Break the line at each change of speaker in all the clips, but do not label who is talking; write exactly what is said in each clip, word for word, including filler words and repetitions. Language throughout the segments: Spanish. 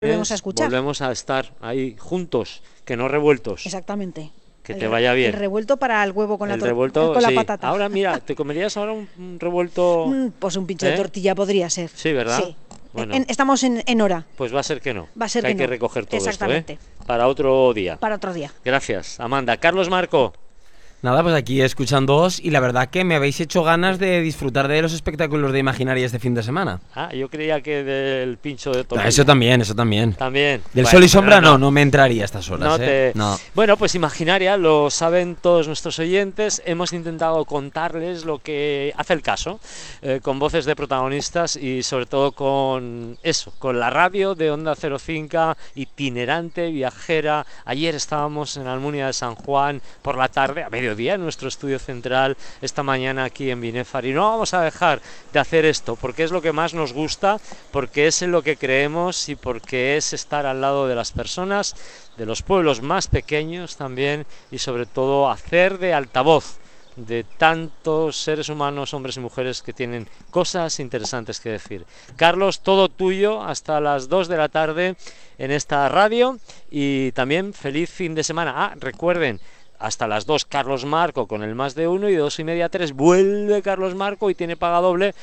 volvemos a escuchar.
Volvemos a estar ahí juntos, que no revueltos.
Exactamente.
Que
el,
te vaya bien.
El revuelto para el huevo con,
el
la,
revuelto,
con
sí.
la patata.
Ahora mira, ¿te comerías ahora un, un revuelto?
Mm, pues un pincho
¿Eh?
de tortilla podría ser.
Sí, ¿verdad?
Sí.
Bueno,
en, estamos en, en hora.
Pues va a ser que no.
Va a ser
que
que
hay
no.
que recoger todo
Exactamente.
esto, ¿eh? Para otro día.
Para otro día.
Gracias, Amanda. Carlos Marco.
Nada, pues aquí escuchándoos y la verdad que me habéis hecho ganas de disfrutar de los espectáculos de Imaginaria este fin de semana.
Ah, yo creía que del pincho de tortilla.
No, eso también, eso también.
También.
Del
bueno,
sol y sombra no,
no,
no me entraría a estas horas.
No
¿eh?
te...
no.
Bueno, pues Imaginaria, lo saben todos nuestros oyentes. Hemos intentado contarles lo que hace el caso, eh, con voces de protagonistas y sobre todo con eso, con la radio de Onda Cero Cinco, itinerante, viajera. Ayer estábamos en Almunia de San Juan por la tarde, a mediodía, en nuestro estudio central, esta mañana aquí en Binefar, y no vamos a dejar de hacer esto porque es lo que más nos gusta, porque es en lo que creemos y porque es estar al lado de las personas, de los pueblos más pequeños también, y sobre todo hacer de altavoz de tantos seres humanos, hombres y mujeres que tienen cosas interesantes que decir. Carlos, todo tuyo hasta las dos de la tarde en esta radio, y también feliz fin de semana. Ah, recuerden, hasta las dos Carlos Marco con el más de uno, y de dos y media a tres vuelve Carlos Marco y tiene paga doble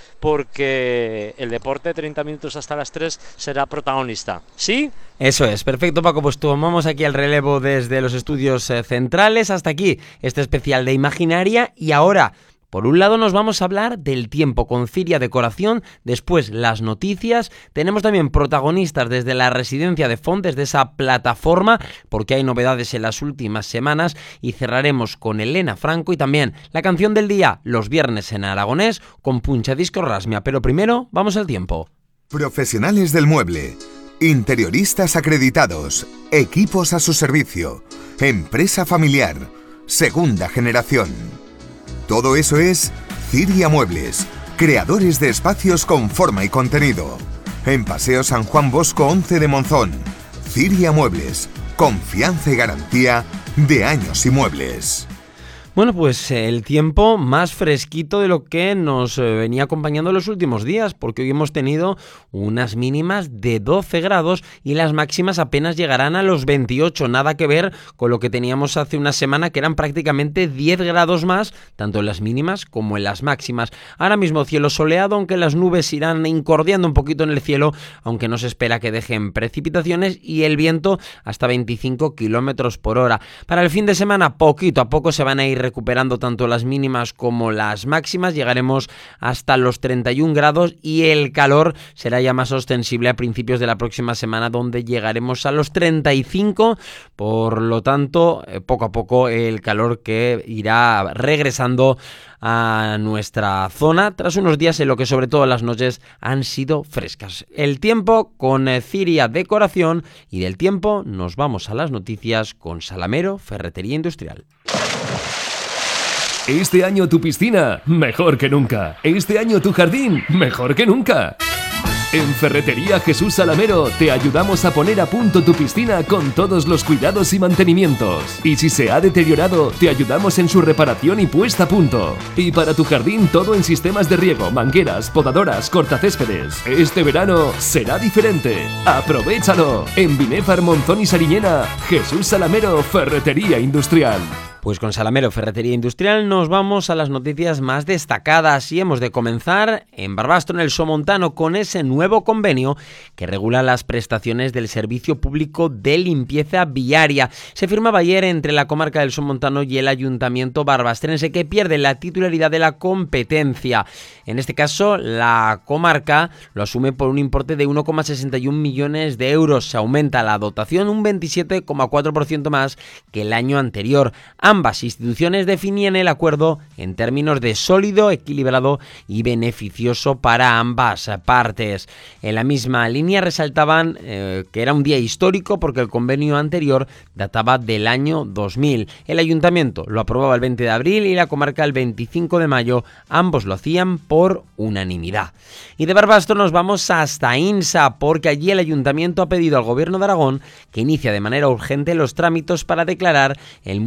porque el deporte treinta minutos hasta las tres será protagonista. ¿Sí?
Eso es, perfecto, Paco, pues tomamos aquí el relevo desde los estudios eh, centrales. Hasta aquí este especial de Imaginaria, y ahora, por un lado, nos vamos a hablar del tiempo con Ciria Decoración, después las noticias, tenemos también protagonistas desde la residencia de Font, desde esa plataforma, porque hay novedades en las últimas semanas, y cerraremos con Elena Franco y también la canción del día, los viernes en aragonés, con Punchadiscos Rasmia. Pero primero, vamos al tiempo.
Profesionales del mueble, interioristas acreditados, equipos a su servicio, empresa familiar, segunda generación. Todo eso es Ciria Muebles, creadores de espacios con forma y contenido. En Paseo San Juan Bosco once de Monzón. Ciria Muebles, confianza y garantía de años y muebles.
Bueno, pues el tiempo más fresquito de lo que nos venía acompañando en los últimos días, porque hoy hemos tenido unas mínimas de doce grados y las máximas apenas llegarán a los veintiocho, nada que ver con lo que teníamos hace una semana, que eran prácticamente diez grados más, tanto en las mínimas como en las máximas. Ahora mismo cielo soleado, aunque las nubes irán incordiando un poquito en el cielo, aunque no se espera que dejen precipitaciones, y el viento hasta veinticinco kilómetros por hora. Para el fin de semana, poquito a poco se van a ir recuperando tanto las mínimas como las máximas, llegaremos hasta los treinta y un grados y el calor será ya más ostensible a principios de la próxima semana, donde llegaremos a los treinta y cinco, por lo tanto, poco a poco el calor que irá regresando a nuestra zona tras unos días en lo que sobre todo las noches han sido frescas. El tiempo con Ciria Decoración, y del tiempo nos vamos a las noticias con Salamero Ferretería Industrial.
Este año tu piscina, mejor que nunca. Este año tu jardín, mejor que nunca. En Ferretería Jesús Salamero te ayudamos a poner a punto tu piscina con todos los cuidados y mantenimientos. Y si se ha deteriorado, te ayudamos en su reparación y puesta a punto. Y para tu jardín, todo en sistemas de riego, mangueras, podadoras, cortacéspedes. Este verano será diferente. ¡Aprovechalo! En Binefar, Monzón y Sariñena, Jesús Salamero Ferretería Industrial.
Pues con Salamero Ferretería Industrial nos vamos a las noticias más destacadas, y hemos de comenzar en Barbastro, en el Somontano, con ese nuevo convenio que regula las prestaciones del servicio público de limpieza viaria. Se firmaba ayer entre la comarca del Somontano y el Ayuntamiento barbastrense, que pierde la titularidad de la competencia. En este caso, la comarca lo asume por un importe de uno coma sesenta y un millones de euros. Se aumenta la dotación un veintisiete coma cuatro por ciento más que el año anterior. Ambas instituciones definían el acuerdo en términos de sólido, equilibrado y beneficioso para ambas partes. En la misma línea resaltaban eh, que era un día histórico porque el convenio anterior databa del año dos mil. El ayuntamiento lo aprobaba el veinte de abril y la comarca el veinticinco de mayo. Ambos lo hacían por unanimidad. Y de Barbastro nos vamos hasta Insa, porque allí el ayuntamiento ha pedido al gobierno de Aragón que inicie de manera urgente los trámites para declarar el municipio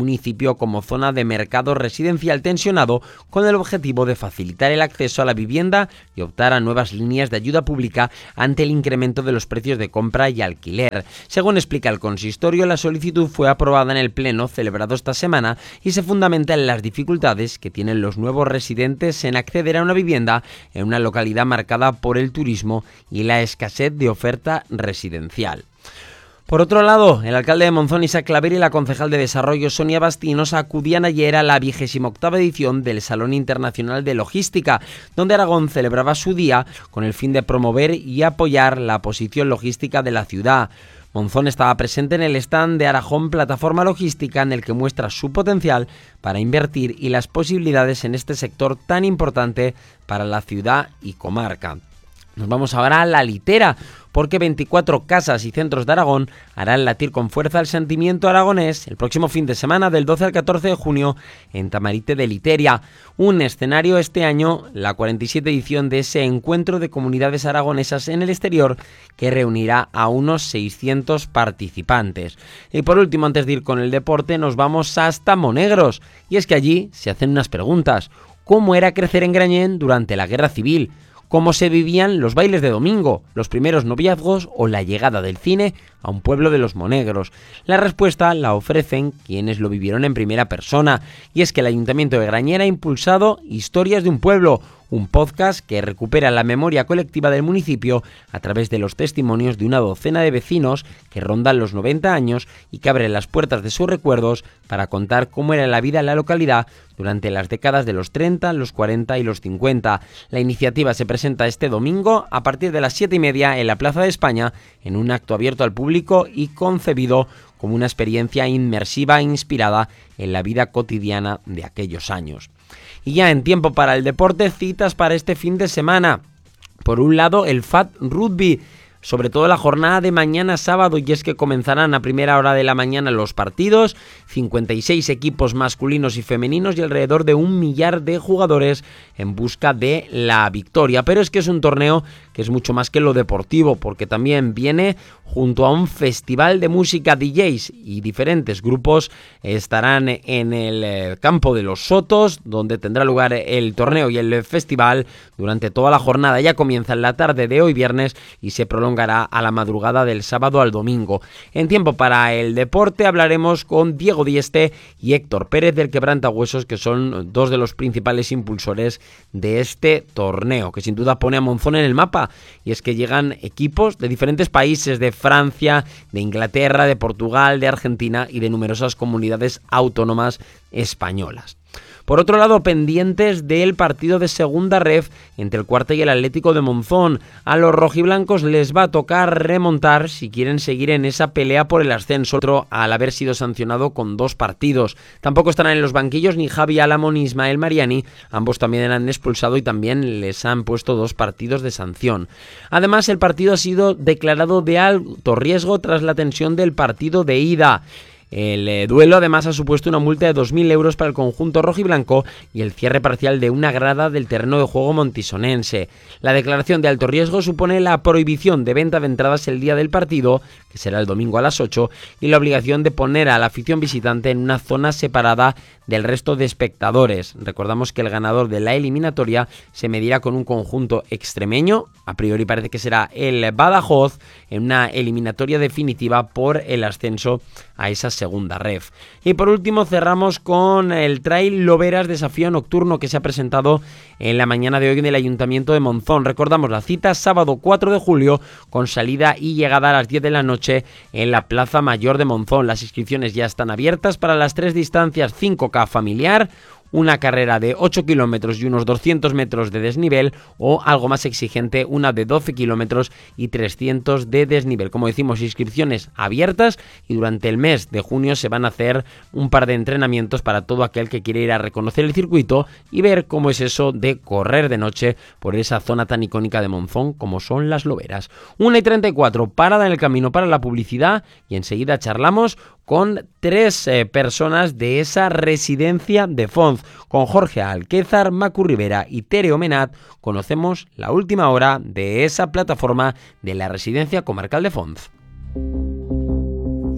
territorio como zona de mercado residencial tensionado con el objetivo de facilitar el acceso a la vivienda y optar a nuevas líneas de ayuda pública ante el incremento de los precios de compra y alquiler. Según explica el consistorio, la solicitud fue aprobada en el pleno celebrado esta semana y se fundamenta en las dificultades que tienen los nuevos residentes en acceder a una vivienda en una localidad marcada por el turismo y la escasez de oferta residencial. Por otro lado, el alcalde de Monzón, Isaac Clavero, y la concejal de Desarrollo, Sonia Bastinos, acudían ayer a la vigésima octava edición del Salón Internacional de Logística, donde Aragón celebraba su día con el fin de promover y apoyar la posición logística de la ciudad. Monzón estaba presente en el stand de Aragón Plataforma Logística, en el que muestra su potencial para invertir y las posibilidades en este sector tan importante para la ciudad y comarca. Nos vamos ahora a la litera, porque veinticuatro casas y centros de Aragón harán latir con fuerza el sentimiento aragonés el próximo fin de semana del doce al catorce de junio en Tamarite de Literia. Un escenario este año, la cuarenta y siete edición de ese encuentro de comunidades aragonesas en el exterior, que reunirá a unos seiscientos participantes. Y por último, antes de ir con el deporte, nos vamos hasta Monegros, y es que allí se hacen unas preguntas. ¿Cómo era crecer en Grañén durante la Guerra Civil? ¿Cómo se vivían los bailes de domingo, los primeros noviazgos o la llegada del cine a un pueblo de los monegros? La respuesta la ofrecen quienes lo vivieron en primera persona, y es que el Ayuntamiento de Grañén ha impulsado Historias de un Pueblo, un podcast que recupera la memoria colectiva del municipio a través de los testimonios de una docena de vecinos que rondan los noventa años y que abren las puertas de sus recuerdos para contar cómo era la vida en la localidad durante las décadas de los treinta, los cuarenta y los cincuenta. La iniciativa se presenta este domingo a partir de las siete y media en la Plaza de España, en un acto abierto al público y concebido como una experiencia inmersiva e inspirada en la vida cotidiana de aquellos años. Y ya en tiempo para el deporte, citas para este fin de semana. Por un lado, el F A T Rugby, sobre todo la jornada de mañana sábado, y es que comenzarán a primera hora de la mañana los partidos, cincuenta y seis equipos masculinos y femeninos y alrededor de un millar de jugadores en busca de la victoria. Pero es que es un torneo que es mucho más que lo deportivo, porque también viene junto a un festival de música D Js, y diferentes grupos estarán en el campo de los Sotos, donde tendrá lugar el torneo y el festival durante toda la jornada. Ya comienza en la tarde de hoy viernes y se prolongará a la madrugada del sábado al domingo. En tiempo para el deporte hablaremos con Diego Dieste y Héctor Pérez del Quebrantahuesos, que son dos de los principales impulsores de este torneo, que sin duda pone a Monzón en el mapa, y es que llegan equipos de diferentes países, de Francia, de Inglaterra, de Portugal, de Argentina y de numerosas comunidades autónomas españolas. Por otro lado, pendientes del partido de segunda ref entre el Cuarta y el Atlético de Monzón. A los rojiblancos les va a tocar remontar si quieren seguir en esa pelea por el ascenso, otro al haber sido sancionado con dos partidos. Tampoco estarán en los banquillos ni Javi Álamo ni Ismael Mariani, ambos también han expulsado y también les han puesto dos partidos de sanción. Además, el partido ha sido declarado de alto riesgo tras la tensión del partido de ida. El eh, duelo además ha supuesto una multa de dos mil euros para el conjunto rojiblanco y el cierre parcial de una grada del terreno de juego montisonense. La declaración de alto riesgo supone la prohibición de venta de entradas el día del partido, que será el domingo a las ocho, y la obligación de poner a la afición visitante en una zona separada del resto de espectadores. Recordamos que el ganador de la eliminatoria se medirá con un conjunto extremeño, a priori parece que será el Badajoz, en una eliminatoria definitiva por el ascenso a esa segunda ref. Y por último cerramos con el Trail Loberas Desafío Nocturno, que se ha presentado en la mañana de hoy en el Ayuntamiento de Monzón. Recordamos la cita, sábado cuatro de julio, con salida y llegada a las diez de la noche en la Plaza Mayor de Monzón. Las inscripciones ya están abiertas para las tres distancias: cinco K familiar, una carrera de ocho kilómetros y unos doscientos metros de desnivel, o algo más exigente, una de doce kilómetros y trescientos de desnivel. Como decimos, inscripciones abiertas, y durante el mes de junio se van a hacer un par de entrenamientos para todo aquel que quiere ir a reconocer el circuito y ver cómo es eso de correr de noche por esa zona tan icónica de Monzón como son las Loberas. una y treinta y cuatro, parada en el camino para la publicidad, y enseguida charlamos con tres eh, personas de esa residencia de Fonz. Con Jorge Alquézar, Macu Rivera y Tere Omenat conocemos la última hora de esa plataforma de la residencia comarcal de Fonz.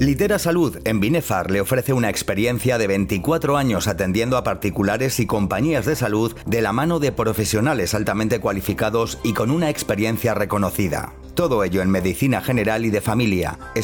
Litera Salud en Binefar le ofrece una experiencia de veinticuatro años atendiendo a particulares y compañías de salud de la mano de profesionales altamente cualificados y con una experiencia reconocida. Todo ello en medicina general y de familia.